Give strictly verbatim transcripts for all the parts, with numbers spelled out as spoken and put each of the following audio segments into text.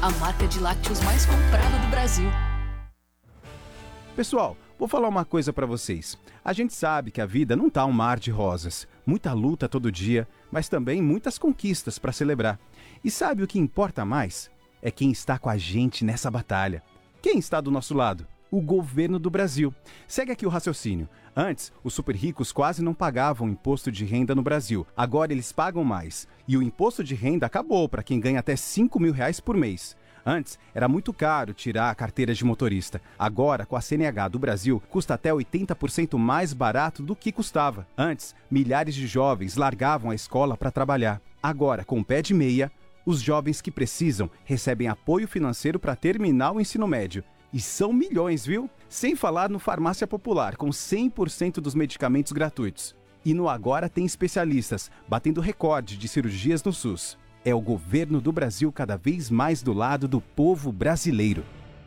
a marca de lácteos mais comprada do Brasil. Pessoal, vou falar uma coisa pra vocês. A gente sabe que a vida não tá um mar de rosas. Muita luta todo dia, mas também muitas conquistas pra celebrar. E sabe o que importa mais? É quem está com a gente nessa batalha. Quem está do nosso lado? O governo do Brasil. Segue aqui o raciocínio. Antes, os super ricos quase não pagavam imposto de renda no Brasil. Agora eles pagam mais. E o imposto de renda acabou para quem ganha até cinco mil reais por mês. Antes, era muito caro tirar a carteira de motorista. Agora, com a C N H do Brasil, custa até oitenta por cento mais barato do que custava. Antes, milhares de jovens largavam a escola para trabalhar. Agora, com o pé de meia, os jovens que precisam recebem apoio financeiro para terminar o ensino médio. E são milhões, viu? Sem falar no Farmácia Popular, com cem por cento dos medicamentos gratuitos. E no Agora tem especialistas, batendo recorde de cirurgias no SUS. É o governo do Brasil cada vez mais do lado do povo brasileiro.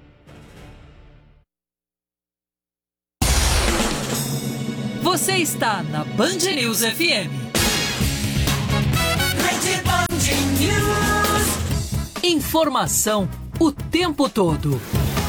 Você está na Band News F M. Rede Band News. Informação o tempo todo.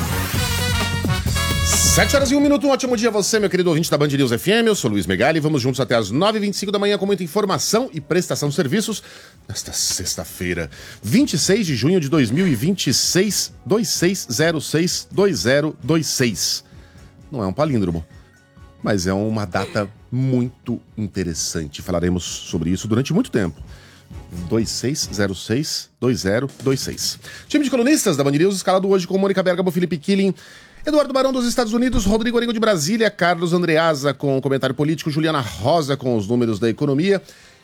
Sete horas e um minuto, um ótimo dia a você, meu querido ouvinte da Band News F M. Eu sou Luiz Megali, vamos juntos até as nove e vinte e cinco da manhã com muita informação e prestação de serviços nesta sexta-feira, vinte e seis de junho de dois mil e vinte e seis, dois seis zero seis dois zero dois seis. Não é um palíndromo, mas é uma data muito interessante. Falaremos sobre isso durante muito tempo. dois seis zero seis dois zero dois seis. Time de colunistas da Band News, escalado hoje com Mônica Bergamo, Felipe Killing, Eduardo Barão dos Estados Unidos, Rodrigo Orengo de Brasília, Carlos Andreasa com o comentário político, Juliana Rosa com os números da economia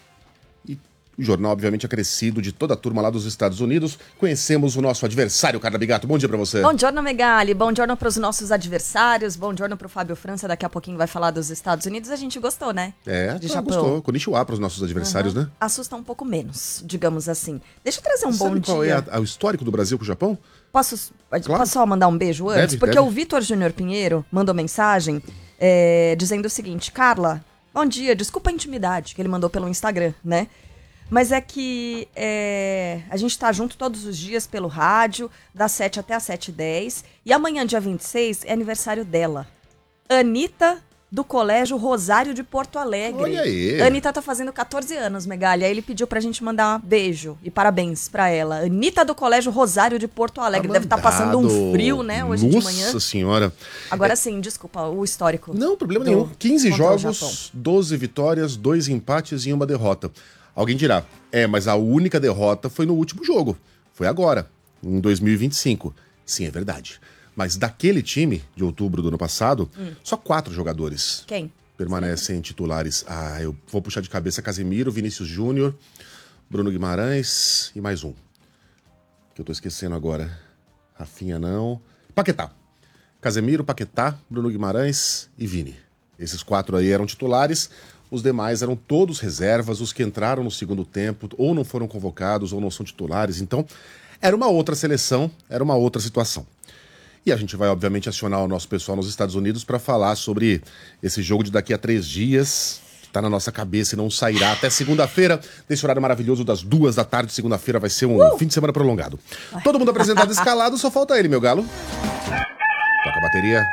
e o jornal, obviamente, acrescido de toda a turma lá dos Estados Unidos. Conhecemos o nosso adversário, Carla Bigato. Bom dia pra você. Bom giorno, Megali. Bom giorno pros nossos adversários. Bom giorno pro Fábio França. Daqui a pouquinho vai falar dos Estados Unidos. A gente gostou, né? É, de tá, Japão. Gostou. Konnichiwa pros nossos adversários, uhum. né? Assusta um pouco menos, digamos assim. Deixa eu trazer um Você bom sabe dia. qual é a, a, o histórico do Brasil com o Japão? Posso, Claro. posso só mandar um beijo antes? Deve, Porque deve. o Vitor Júnior Pinheiro mandou mensagem é, dizendo o seguinte: Carla, bom dia, desculpa a intimidade que ele mandou pelo Instagram, né? Mas é que é, a gente tá junto todos os dias pelo rádio, das sete até as sete e dez. E amanhã, dia vinte e seis, é aniversário dela. Anitta, do Colégio Rosário de Porto Alegre. Olha aí. A Anitta tá fazendo catorze anos, Megali. Aí ele pediu pra gente mandar um beijo e parabéns pra ela. Anitta, do Colégio Rosário de Porto Alegre. Tá Deve estar tá passando um mandado. frio, né, hoje de manhã. Nossa senhora. Agora sim, desculpa, o histórico. Não, problema do- nenhum. quinze contra o jogos, Japão. doze vitórias, dois empates e uma derrota. Alguém dirá, é, mas a única derrota foi no último jogo. Foi agora, em dois mil e vinte e cinco. Sim, é verdade. Mas daquele time, de outubro do ano passado, Hum. só quatro jogadores Quem? permanecem titulares. Ah, eu vou puxar de cabeça Casemiro, Vinícius Júnior, Bruno Guimarães e mais um. Que eu tô esquecendo agora. Rafinha não. Paquetá. Casemiro, Paquetá, Bruno Guimarães e Vini. Esses quatro aí eram titulares. Os demais eram todos reservas, os que entraram no segundo tempo, ou não foram convocados, ou não são titulares. Então, era uma outra seleção, era uma outra situação. E a gente vai, obviamente, acionar o nosso pessoal nos Estados Unidos para falar sobre esse jogo de daqui a três dias, que tá na nossa cabeça e não sairá até segunda-feira. Nesse horário maravilhoso das duas da tarde, segunda-feira vai ser um uh! fim de semana prolongado. Todo mundo apresentado e escalado, só falta ele, meu galo. Toca a bateria.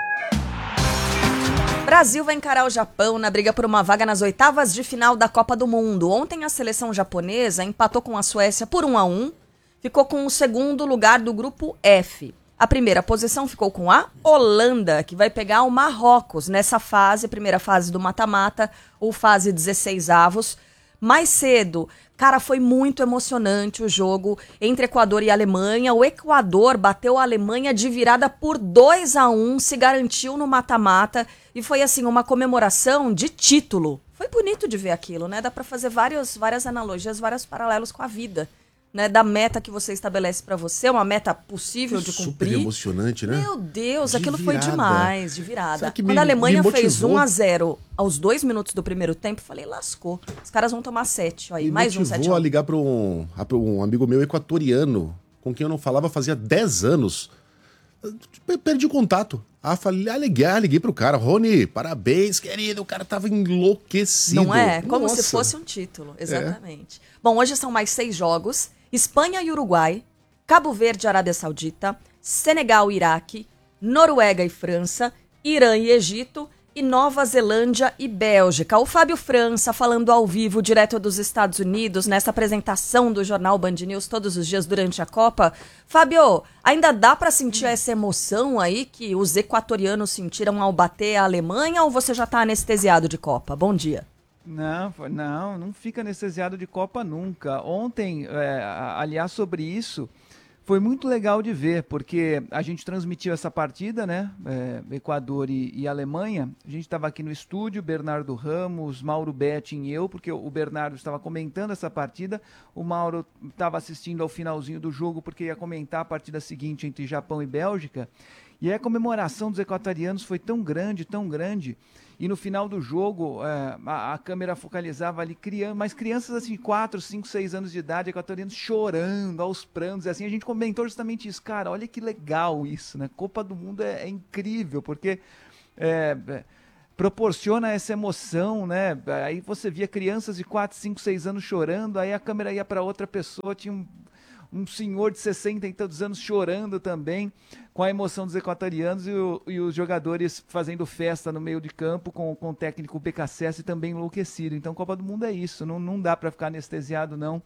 Brasil vai encarar o Japão na briga por uma vaga nas oitavas de final da Copa do Mundo. Ontem a seleção japonesa empatou com a Suécia por um a um, ficou com o segundo lugar do grupo F. A primeira posição ficou com a Holanda, que vai pegar o Marrocos nessa fase, primeira fase do mata-mata, ou fase dezesseis avos. Mais cedo, cara, foi muito emocionante o jogo entre Equador e Alemanha. O Equador bateu a Alemanha de virada por dois a um, se garantiu no mata-mata e foi assim uma comemoração de título. Foi bonito de ver aquilo, né? Dá pra fazer vários, várias analogias, vários paralelos com a vida, né? Da meta que você estabelece pra você, uma meta possível de cumprir. Super emocionante, né? Meu Deus, De aquilo virada. foi demais, de virada. Sabe que Quando me- a Alemanha me fez motivou? um a zero aos dois minutos do primeiro tempo, eu falei, lascou. Os caras vão tomar sete. Aí, Me mais um sete motivou a a um. ligar para um, a- pra um amigo meu equatoriano, com quem eu não falava fazia dez anos. Eu perdi o contato. Ah, falei, ah, liguei, ah, liguei pro cara. Rony, parabéns, querido. O cara tava enlouquecido. Não é? Como Nossa. se fosse um título, exatamente. Bom, hoje são mais seis jogos. Espanha e Uruguai, Cabo Verde e Arábia Saudita, Senegal e Iraque, Noruega e França, Irã e Egito e Nova Zelândia e Bélgica. O Fábio França falando ao vivo, direto dos Estados Unidos, nessa apresentação do jornal Band News todos os dias durante a Copa. Fábio, ainda dá para sentir essa emoção aí que os equatorianos sentiram ao bater a Alemanha ou você já está anestesiado de Copa? Bom dia. Não, não, não fica anestesiado de Copa nunca. Ontem, é, aliás, sobre isso, foi muito legal de ver, porque a gente transmitiu essa partida, né? É, Equador e, e Alemanha. A gente estava aqui no estúdio, Bernardo Ramos, Mauro Betting e eu, porque o Bernardo estava comentando essa partida, o Mauro estava assistindo ao finalzinho do jogo, porque ia comentar a partida seguinte entre Japão e Bélgica. E a comemoração dos equatorianos foi tão grande, tão grande. E no final do jogo, é, a, a câmera focalizava ali, crianças, mas crianças assim, quatro, cinco, seis anos de idade, equatorianos chorando, aos prantos, e assim, a gente comentou justamente isso. Cara, olha que legal isso, né? Copa do Mundo é, é incrível, porque é, é, proporciona essa emoção, né? Aí você via crianças de quatro, cinco, seis anos chorando, aí a câmera ia para outra pessoa, tinha um, um senhor de sessenta e tantos anos chorando também, com a emoção dos equatorianos e, o, e os jogadores fazendo festa no meio de campo com, com o técnico B K S S também enlouquecido. Então, Copa do Mundo é isso, não, não dá para ficar anestesiado, não.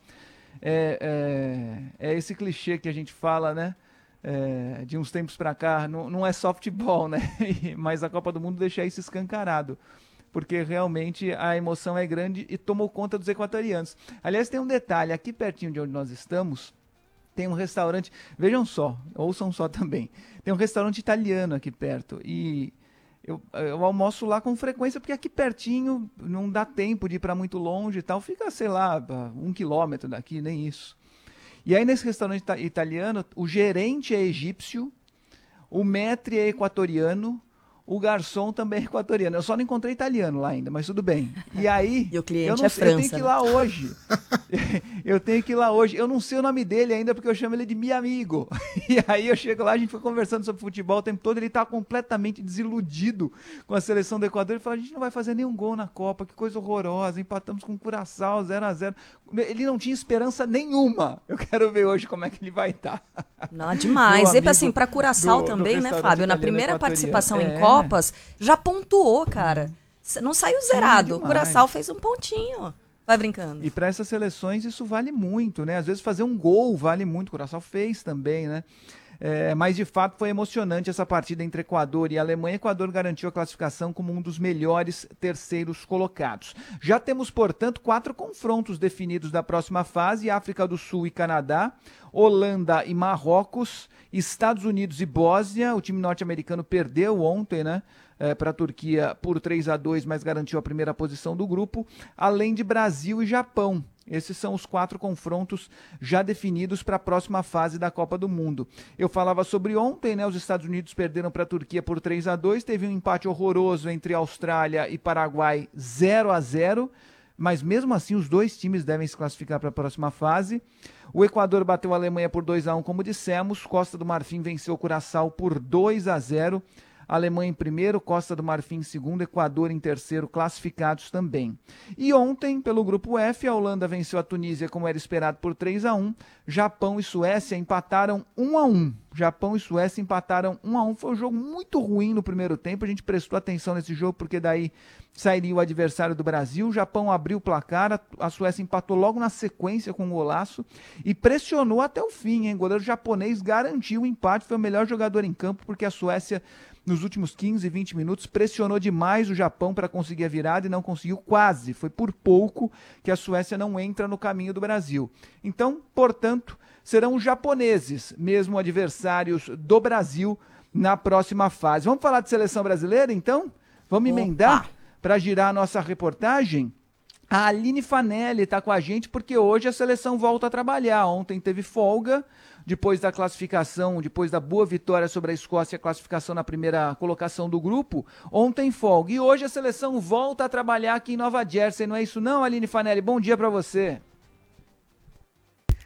É, é, é esse clichê que a gente fala, né? É, de uns tempos para cá, não, não é softball, né? Mas a Copa do Mundo deixa isso escancarado, porque realmente a emoção é grande e tomou conta dos equatorianos. Aliás, tem um detalhe, aqui pertinho de onde nós estamos, tem um restaurante, vejam só, ouçam só também, tem um restaurante italiano aqui perto e eu, eu almoço lá com frequência porque aqui pertinho não dá tempo de ir para muito longe e tal, fica, sei lá, um quilômetro daqui, nem isso. E aí nesse restaurante italiano, o gerente é egípcio, o maître é equatoriano, o garçom também é equatoriano. Eu só não encontrei italiano lá ainda, mas tudo bem. E aí, e o cliente eu, não, é França, eu tenho que ir lá hoje. eu tenho que ir lá hoje. Eu não sei o nome dele ainda, porque eu chamo ele de meu amigo. E aí eu chego lá, a gente foi conversando sobre futebol o tempo todo, ele tá completamente desiludido com a seleção do Equador. Ele fala, a gente não vai fazer nenhum gol na Copa, que coisa horrorosa, empatamos com o Curaçao, zero a zero. Ele não tinha esperança nenhuma. Eu quero ver hoje como é que ele vai estar. Não, demais. E assim, para Curaçao do, também, do né, Fábio? Na primeira participação é. em Copas, já pontuou, cara. Não saiu zerado. O Curaçao fez um pontinho. Vai brincando. E para essas seleções isso vale muito, né? Às vezes fazer um gol vale muito. O Curaçao fez também, né? É, mas de fato foi emocionante essa partida entre Equador e Alemanha. Equador garantiu a classificação como um dos melhores terceiros colocados. Já temos, portanto, quatro confrontos definidos da próxima fase: África do Sul e Canadá, Holanda e Marrocos, Estados Unidos e Bósnia. O time norte-americano perdeu ontem, né? É, para a Turquia por três a dois, mas garantiu a primeira posição do grupo, além de Brasil e Japão. Esses são os quatro confrontos já definidos para a próxima fase da Copa do Mundo. Eu falava sobre ontem, né? Os Estados Unidos perderam para a Turquia por três a dois, teve um empate horroroso entre Austrália e Paraguai, zero a zero, mas mesmo assim os dois times devem se classificar para a próxima fase. O Equador bateu a Alemanha por dois a um, como dissemos. Costa do Marfim venceu o Curaçao por dois a zero. Alemanha em primeiro, Costa do Marfim em segundo, Equador em terceiro, classificados também. E ontem, pelo grupo F, a Holanda venceu a Tunísia como era esperado por três a um, Japão e Suécia empataram um a um. Japão e Suécia empataram um a um, foi um jogo muito ruim no primeiro tempo, a gente prestou atenção nesse jogo porque daí sairia o adversário do Brasil, o Japão abriu o placar, a Suécia empatou logo na sequência com um golaço e pressionou até o fim, hein? O goleiro japonês garantiu o empate, foi o melhor jogador em campo porque a Suécia nos últimos quinze, vinte minutos, pressionou demais o Japão para conseguir a virada e não conseguiu quase. Foi por pouco que a Suécia não entra no caminho do Brasil. Então, portanto, serão os japoneses, mesmo adversários do Brasil, na próxima fase. Vamos falar de seleção brasileira, então? Vamos Opa. emendar para girar a nossa reportagem? A Aline Fanelli está com a gente porque hoje a seleção volta a trabalhar. Ontem teve folga, depois da classificação, depois da boa vitória sobre a Escócia, a classificação na primeira colocação do grupo, ontem folga. E hoje a seleção volta a trabalhar aqui em Nova Jersey, não é isso não, Aline Fanelli? Bom dia para você.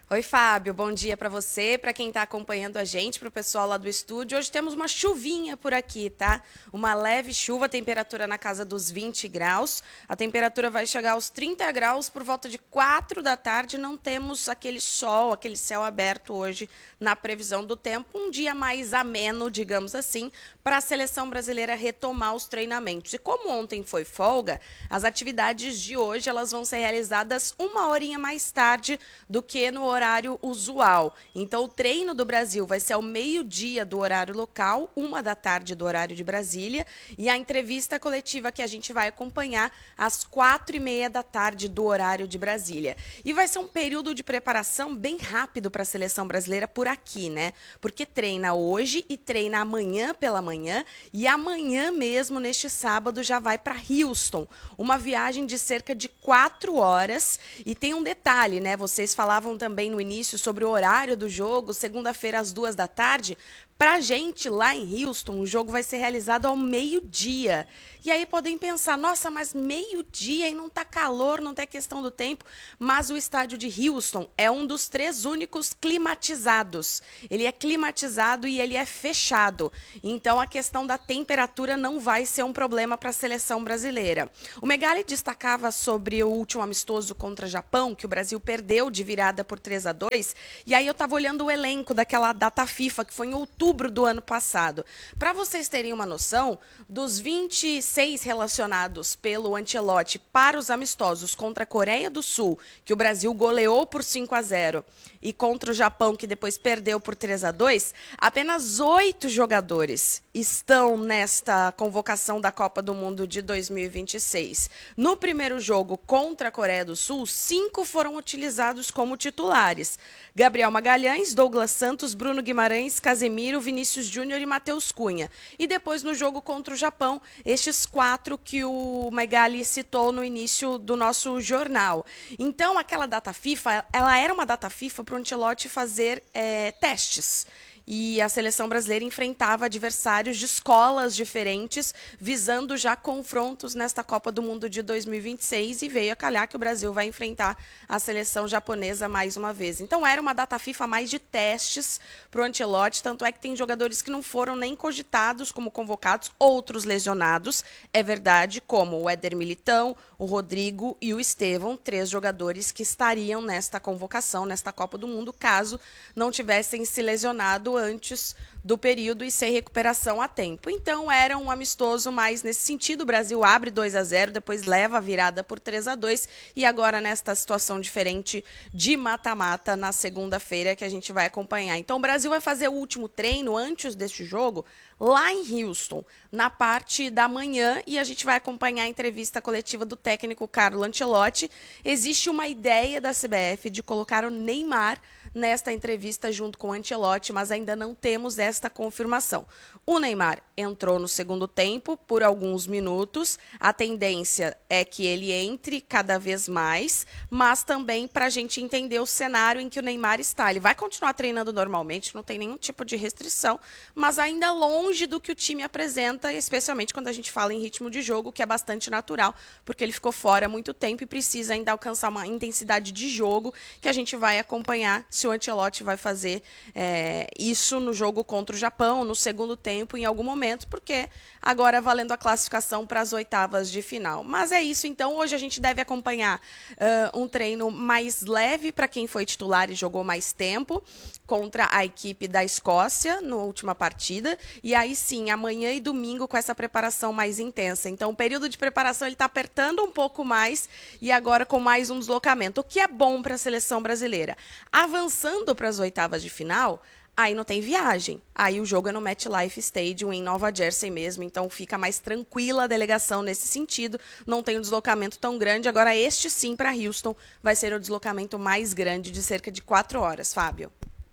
Oi, Fábio, bom dia para você, para quem está acompanhando a gente, para o pessoal lá do estúdio. Hoje temos uma chuvinha por aqui, tá? Uma leve chuva, temperatura na casa dos vinte graus. A temperatura vai chegar aos trinta graus por volta de quatro da tarde. Não temos aquele sol, aquele céu aberto hoje na previsão do tempo. Um dia mais ameno, digamos assim, para a seleção brasileira retomar os treinamentos. E como ontem foi folga, as atividades de hoje elas vão ser realizadas uma horinha mais tarde do que no horário usual. Então, o treino do Brasil vai ser ao meio-dia do horário local, uma da tarde do horário de Brasília, e a entrevista coletiva que a gente vai acompanhar às quatro e meia da tarde do horário de Brasília. E vai ser um período de preparação bem rápido para a seleção brasileira por aqui, né? Porque treina hoje e treina amanhã pela manhã, e amanhã mesmo, neste sábado, já vai para Houston. Uma viagem de cerca de quatro horas. E tem um detalhe, né? Vocês falavam também no início sobre o horário do jogo, segunda-feira às duas da tarde. Pra gente, lá em Houston, o jogo vai ser realizado ao meio-dia. E aí podem pensar, nossa, mas meio-dia e não tá calor, não tem questão do tempo. Mas o estádio de Houston é um dos três únicos climatizados. Ele é climatizado e ele é fechado. Então a questão da temperatura não vai ser um problema para a seleção brasileira. O Megali destacava sobre o último amistoso contra o Japão, que o Brasil perdeu de virada por três a dois. E aí eu tava olhando o elenco daquela data FIFA, que foi em outubro do ano passado. Para vocês terem uma noção, dos vinte e seis relacionados pelo Ancelotti para os amistosos contra a Coreia do Sul, que o Brasil goleou por cinco a zero, e contra o Japão, que depois perdeu por três a dois, apenas oito jogadores estão nesta convocação da Copa do Mundo de dois mil e vinte e seis. No primeiro jogo contra a Coreia do Sul, cinco foram utilizados como titulares. Gabriel Magalhães, Douglas Santos, Bruno Guimarães, Casemiro, Vinícius Júnior e Matheus Cunha. E depois no jogo contra o Japão, estes quatro que o Megali citou no início do nosso jornal. Então, aquela data FIFA, ela era uma data FIFA para o Ancelotti fazer é, testes. E a seleção brasileira enfrentava adversários de escolas diferentes, visando já confrontos nesta Copa do Mundo de dois mil e vinte e seis, e veio a calhar que o Brasil vai enfrentar a seleção japonesa mais uma vez. Então era uma data FIFA mais de testes para o Ancelotti, tanto é que tem jogadores que não foram nem cogitados como convocados, outros lesionados, é verdade, como o Éder Militão, o Rodrigo e o Estevão, três jogadores que estariam nesta convocação, nesta Copa do Mundo, caso não tivessem se lesionado antes do período e sem recuperação a tempo. Então era um amistoso mais nesse sentido. O Brasil abre dois a zero, depois leva a virada por três a dois, e agora nesta situação diferente de mata-mata na segunda-feira que a gente vai acompanhar. Então o Brasil vai fazer o último treino antes deste jogo lá em Houston, na parte da manhã, e a gente vai acompanhar a entrevista coletiva do técnico Carlo Ancelotti. Existe uma ideia da C B F de colocar o Neymar nesta entrevista junto com o Ancelotti, mas ainda não temos esta confirmação. O Neymar entrou no segundo tempo por alguns minutos. A tendência é que ele entre cada vez mais, mas também para a gente entender o cenário em que o Neymar está. Ele vai continuar treinando normalmente, não tem nenhum tipo de restrição, mas ainda longe do que o time apresenta, especialmente quando a gente fala em ritmo de jogo, que é bastante natural, porque ele ficou fora há muito tempo e precisa ainda alcançar uma intensidade de jogo que a gente vai acompanhar se o Ancelotti vai fazer é, isso no jogo contra o Japão, no segundo tempo, em algum momento, porque agora valendo a classificação para as oitavas de final. Mas é isso, então, hoje a gente deve acompanhar uh, um treino mais leve para quem foi titular e jogou mais tempo contra a equipe da Escócia na última partida, e aí sim, amanhã e domingo com essa preparação mais intensa. Então, o período de preparação ele está apertando um pouco mais, e agora com mais um deslocamento, o que é bom para a seleção brasileira. Avançando para as oitavas de final, aí não tem viagem. Aí o jogo é no MetLife Stadium, em Nova Jersey mesmo, então fica mais tranquila a delegação nesse sentido, não tem um deslocamento tão grande. Agora este sim, para Houston, vai ser o deslocamento mais grande, de cerca de quatro horas, Fábio.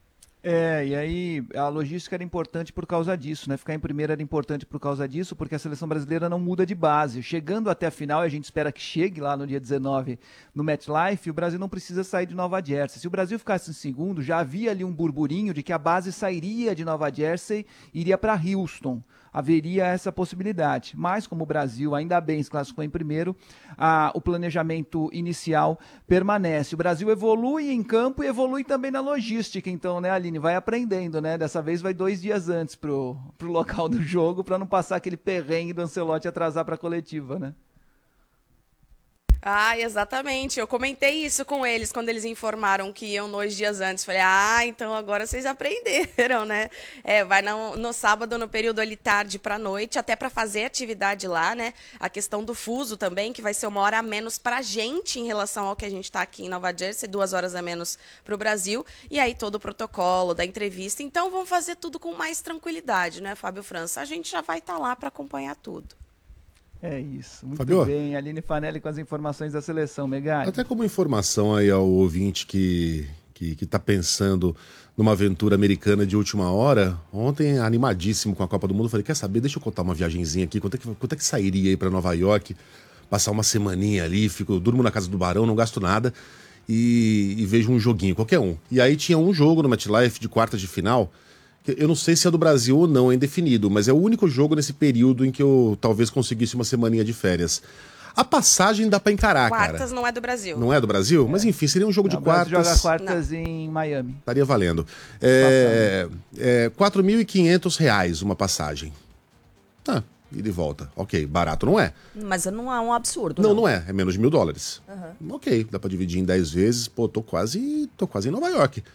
É, e aí a logística era importante por causa disso, né? Ficar em primeiro era importante por causa disso, porque a seleção brasileira não muda de base. Chegando até a final, e a gente espera que chegue lá no dia dezenove no MetLife, o Brasil não precisa sair de Nova Jersey. Se o Brasil ficasse em segundo, já havia ali um burburinho de que a base sairia de Nova Jersey e iria para Houston. haveria essa possibilidade. Mas, como o Brasil ainda bem se classificou em primeiro, a, o planejamento inicial permanece. O Brasil evolui em campo e evolui também na logística, então, né, Aline? Vai aprendendo, né? Dessa vez vai dois dias antes pro, pro local do jogo, para não passar aquele perrengue do Ancelotti atrasar para a coletiva, né? Ah, exatamente. Eu comentei isso com eles quando eles informaram que iam dois dias antes. Falei, ah, então agora vocês aprenderam, né? É, vai no, no sábado, no período ali tarde para noite, até para fazer atividade lá, né? A questão do fuso também, que vai ser uma hora a menos pra gente em relação ao que a gente tá aqui em Nova Jersey, duas horas a menos pro Brasil. E aí todo o protocolo da entrevista. Então vamos fazer tudo com mais tranquilidade, né, Fábio França? A gente já vai estar lá para acompanhar tudo. É isso, muito Fabio? bem. Aline Fanelli com as informações da seleção, Megali. Até como informação aí ao ouvinte que, que, que tá pensando numa aventura americana de última hora, ontem, animadíssimo com a Copa do Mundo, falei, quer saber, deixa eu contar uma viagenzinha aqui, quanto é que, quanto é que sairia aí para Nova York, passar uma semaninha ali, fico, durmo na casa do Barão, não gasto nada, e, e vejo um joguinho, qualquer um. E aí tinha um jogo no MetLife de quarta de final, eu não sei se é do Brasil ou não, é indefinido, mas é o único jogo nesse período em que eu talvez conseguisse uma semaninha de férias. A passagem dá pra encarar, Quartas cara. Quartas não é do Brasil. Não é do Brasil? É. Mas enfim, seria um jogo Não, de quartas. joga quartas não. em Miami. Estaria valendo. É, é, quatro mil e quinhentos reais uma passagem. Ah, ida e volta. Ok, barato não é. Mas não é um absurdo. Não, não, não é. É menos de mil dólares. Uhum. Ok, dá pra dividir em dez vezes. Pô, tô quase, tô quase em Nova York.